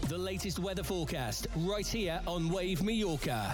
The latest weather forecast right here on Wave Mallorca.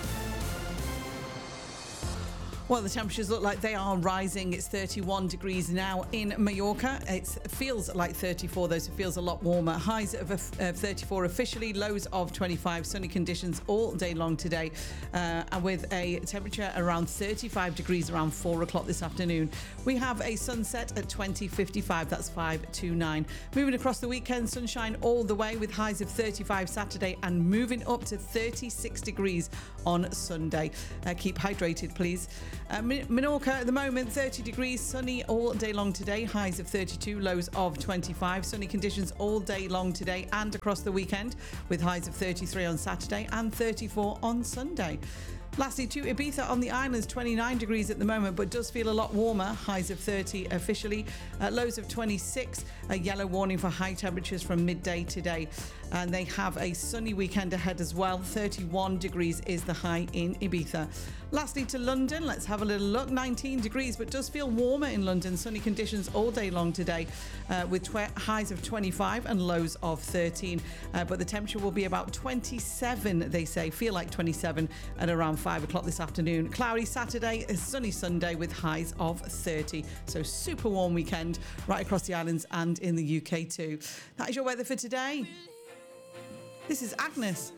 Well, the temperatures look like they are rising. It's 31 degrees now in Mallorca. It feels like 34, though, so it feels a lot warmer. Highs of 34 officially, lows of 25. Sunny conditions all day long today, and with a temperature around 35 degrees around 4 o'clock this afternoon. We have a sunset at 20:55. That's 5:29. Moving across the weekend, sunshine all the way with highs of 35 Saturday and moving up to 36 degrees on Sunday. Keep hydrated, please. Menorca at the moment, 30 degrees, sunny all day long today, highs of 32, lows of 25. Sunny conditions all day long today and across the weekend with highs of 33 on Saturday and 34 on Sunday. Lastly, to Ibiza on the islands, 29 degrees at the moment, but does feel a lot warmer. Highs of 30 officially, lows of 26. A yellow warning for high temperatures from midday today. And they have a sunny weekend ahead as well. 31 degrees is the high in Ibiza. Lastly, to London, let's have a little look. 19 degrees, but does feel warmer in London. Sunny conditions all day long today with highs of 25 and lows of 13. But the temperature will be about 27, they say. Feel like 27 at around 5 o'clock this afternoon. Cloudy Saturday, a sunny Sunday with highs of 30. So super warm weekend right across the islands and in the UK too. That is your weather for today. This is Agnes.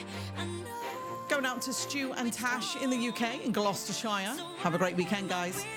Going out to Stu and Tash in the UK, in Gloucestershire. Have a great weekend, guys.